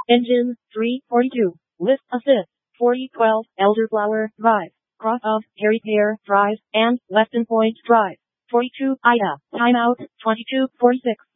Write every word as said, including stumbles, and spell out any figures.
Engine, three forty-two. List assist, forty twelve, Elderflower Drive, cross of Harry Pear Drive, and Weston Point Drive. forty-two, I F, timeout, twenty-two forty-six.